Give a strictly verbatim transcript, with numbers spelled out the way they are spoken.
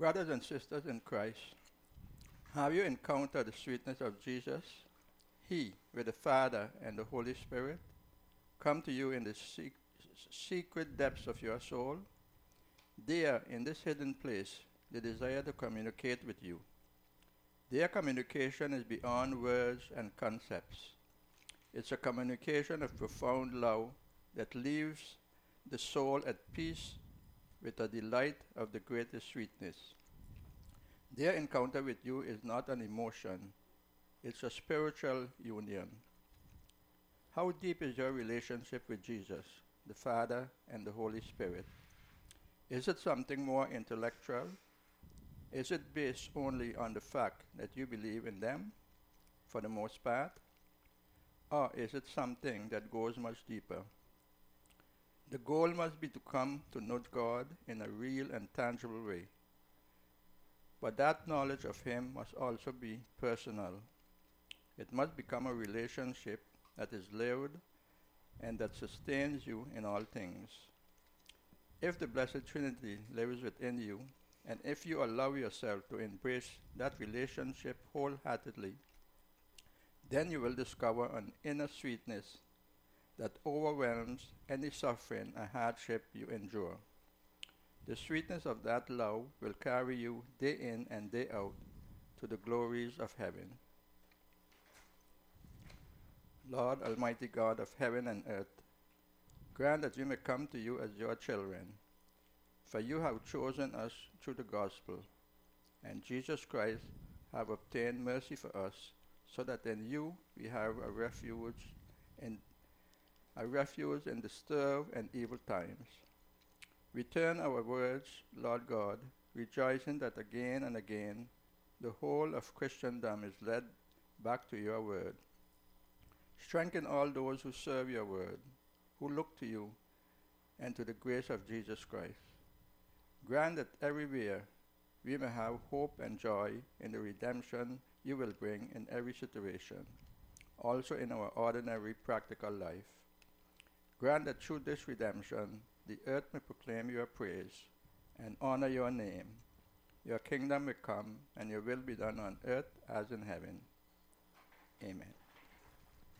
Brothers and sisters in Christ, have you encountered the sweetness of Jesus? He, with the Father and the Holy Spirit, come to you in the sec- secret depths of your soul. There, in this hidden place, they desire to communicate with you. Their communication is beyond words and concepts. It's a communication of profound love that leaves the soul at peace with a delight of the greatest sweetness. Their encounter with you is not an emotion, it's a spiritual union. How deep is your relationship with Jesus, the Father, and the Holy Spirit? Is it something more intellectual? Is it based only on the fact that you believe in them, for the most part? Or is it something that goes much deeper? The goal must be to come to know God in a real and tangible way. But that knowledge of Him must also be personal. It must become a relationship that is lived and that sustains you in all things. If the Blessed Trinity lives within you, and if you allow yourself to embrace that relationship wholeheartedly, then you will discover an inner sweetness that overwhelms any suffering or hardship you endure. The sweetness of that love will carry you day in and day out to the glories of heaven. Lord, Almighty God of heaven and earth, grant that we may come to you as your children, for you have chosen us through the gospel, and Jesus Christ have obtained mercy for us, so that in you we have a refuge in a refuge in disturbed and evil times. Return our words, Lord God, rejoicing that again and again the whole of Christendom is led back to your word. Strengthen all those who serve your word, who look to you, and to the grace of Jesus Christ. Grant that everywhere we may have hope and joy in the redemption you will bring in every situation, also in our ordinary practical life. Grant that through this redemption, the earth may proclaim your praise and honor your name. Your kingdom may come, and your will be done on earth as in heaven. Amen.